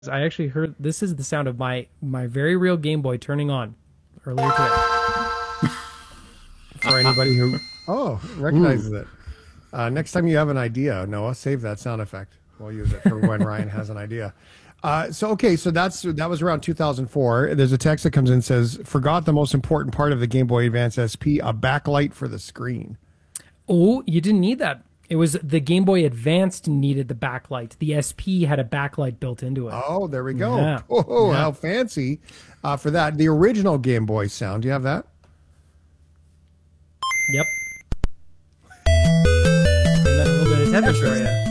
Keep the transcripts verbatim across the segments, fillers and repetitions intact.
I actually heard this is the sound of my my very real Game Boy turning on earlier today. For anybody who oh Ooh. recognizes it. Uh, next time you have an idea, Noah, save that sound effect. We'll use it for when Ryan has an idea. Uh, so okay, so that's that was around two thousand four. There's a text that comes in and says, "Forgot the most important part of the Game Boy Advance S P: a backlight for the screen." Oh, you didn't need that. It was the Game Boy Advanced needed the backlight. The S P had a backlight built into it. Oh, there we go. Yeah. Oh, Yeah. how fancy uh, for that. The original Game Boy sound. Do you have that? Yep. And then a little bit of temperature. Yeah.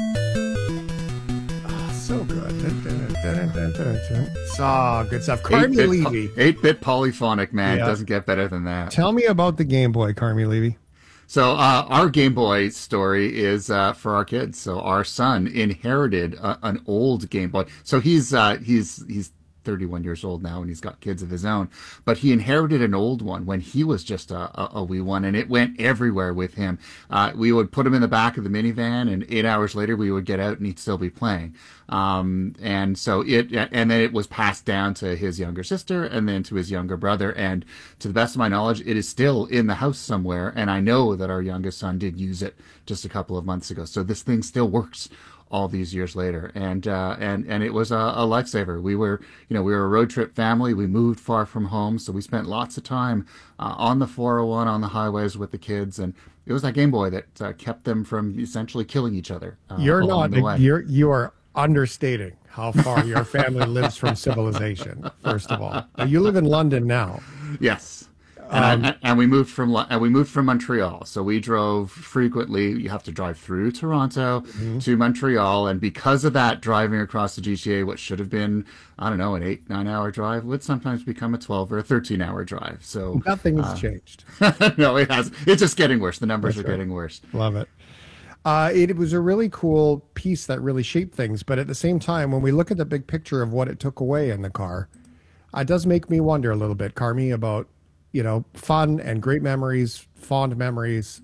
Oh, so good. Dun, dun, dun, dun, dun, dun. So good stuff. Carmi eight-bit, Levy. po- eight-bit polyphonic, man. Yeah. Doesn't get better than that. Tell me about the Game Boy, Carmi Levy. So uh, our Game Boy story is uh, for our kids. So our son inherited a, an old Game Boy. So he's uh, he's he's thirty-one years old now, and he's got kids of his own. But he inherited an old one when he was just a, a, a wee one, and it went everywhere with him. Uh, we would put him in the back of the minivan, and eight hours later we would get out, and he'd still be playing. Um, and so it, and then it was passed down to his younger sister and then to his younger brother. And to the best of my knowledge, it is still in the house somewhere. And I know that our youngest son did use it just a couple of months ago. So this thing still works all these years later. And, uh, and, and it was a, a lifesaver. We were, you know, we were a road trip family. We moved far from home. So we spent lots of time, uh, on the four oh one, on the highways with the kids. And it was that Game Boy that uh, kept them from essentially killing each other. Uh, You're along not. the way. You're you are understating how far your family lives from civilization. First of all, now, you live in London now. Yes. And, Um, I, and we moved from Lo- and we moved from Montreal, so we drove frequently. You have to drive through Toronto to Montreal, and because of that, driving across the G T A, what should have been I don't know an eight nine hour drive, would sometimes become a twelve or a thirteen hour drive. So Nothing has changed. no, it has. It's just getting worse. The numbers That's are right. getting worse. Love it. Uh, it was a really cool piece that really shaped things. But at the same time, when we look at the big picture of what it took away in the car, it does make me wonder a little bit, Carmi, about you know fun and great memories, fond memories.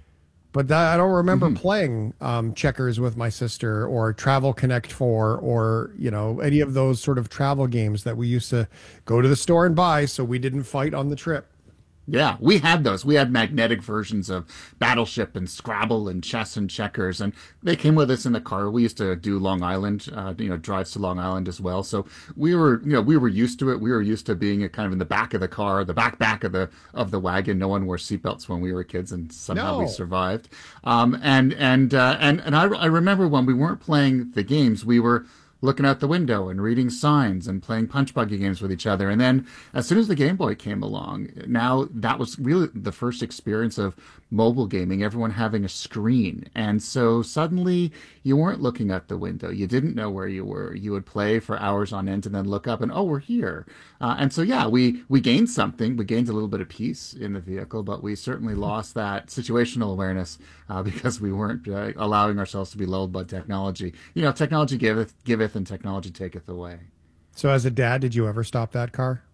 But that, I don't remember playing um, checkers with my sister or Travel Connect four or, you know, any of those sort of travel games that we used to go to the store and buy so we didn't fight on the trip. Yeah, we had those. We had magnetic versions of Battleship and Scrabble and chess and checkers, and they came with us in the car. We used to do Long Island, uh, you know, drives to Long Island as well. So we were, you know, we were used to it. We were used to being kind of in the back of the car, the back back of the of the wagon. No one wore seatbelts when we were kids, and somehow we No. survived. Um, and and uh, and and I, I remember when we weren't playing the games, we were looking out the window and reading signs and playing punch buggy games with each other. And then as soon as the Game Boy came along, now that was really the first experience of mobile gaming, everyone having a screen. And so suddenly you weren't looking out the window. You didn't know where you were. You would play for hours on end and then look up and, oh, we're here. Uh, and so, yeah, we, we gained something. We gained a little bit of peace in the vehicle, but we certainly lost that situational awareness uh, because we weren't uh, allowing ourselves to be lulled by technology. You know, technology giveth, giveth and technology taketh away. So as a dad, did you ever stop that car?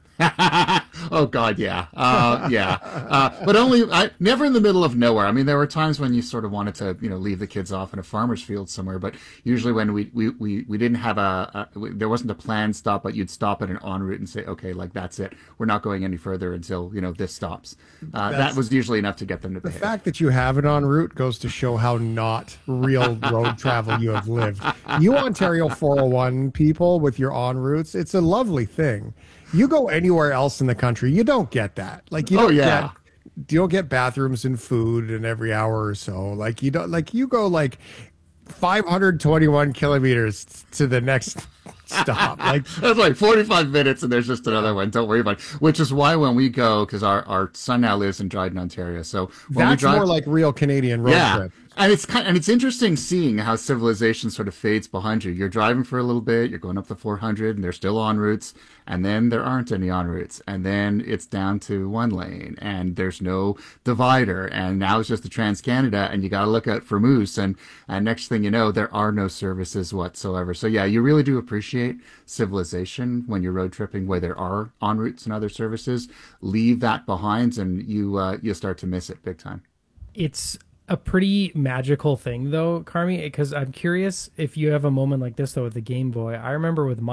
Oh God, yeah, uh, yeah, uh, but only I, never in the middle of nowhere. I mean, there were times when you sort of wanted to, you know, leave the kids off in a farmer's field somewhere, but usually when we we we, we didn't have a, a there wasn't a planned stop, but you'd stop at an en route and say, okay, like that's it, we're not going any further until you know this stops. Uh, that That's- was usually enough to get them to The behave. fact that you have it en route goes to show how not real road travel you have lived. You Ontario four oh one people with your en routes, it's a lovely thing. You go anywhere else in the country, you don't get that. Like you Oh, don't yeah. get you don't get bathrooms and food in every hour or so. Like you don't like you go like five hundred twenty-one kilometers to the next stop. Like That's like forty-five minutes, and there's just another one. Don't worry about it. Which is why when we go, because our, our son now lives in Dryden, Ontario, so when we that's drive, more like real Canadian road yeah. trip. And it's kind and it's interesting seeing how civilization sort of fades behind you. You're driving for a little bit, you're going up the four hundred, and they're still en routes, and then there aren't any en routes, and then it's down to one lane, and there's no divider, and now it's just the Trans Canada, and you got to look out for moose, and and next thing you know, there are no services whatsoever. So yeah, you really do appreciate civilization when you're road tripping, where there are en routes and other services. Leave that behind, and you uh, you start to miss it big time. It's a pretty magical thing though, Carmi, because I'm curious if you have a moment like this though with the Game Boy. I remember with